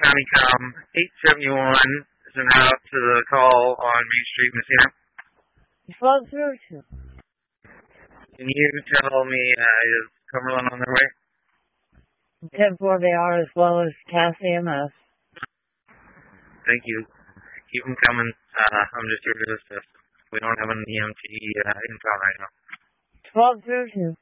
County-Com 871 is an out to the call on Main Street, Messina. Well, through to. Can you tell me, is Cumberland on their way? 10-4 they are, as well as Cass EMS. Thank you. Keep them coming. I'm just here to assist. We don't have an EMT in town right now. 12 through 2.